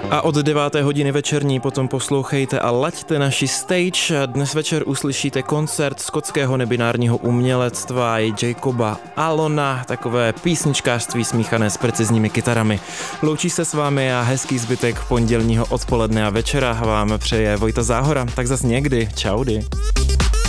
A od 9. hodiny večerní potom poslouchejte a laďte naši stage. Dnes večer uslyšíte koncert skotského nebinárního umělectva Jacoba Allona, takové písničkářství smíchané s precizními kytarami. Loučí se s vámi a hezký zbytek pondělního odpoledne a večera vám přeje Vojta Záhora. Tak zas někdy. Čaudy.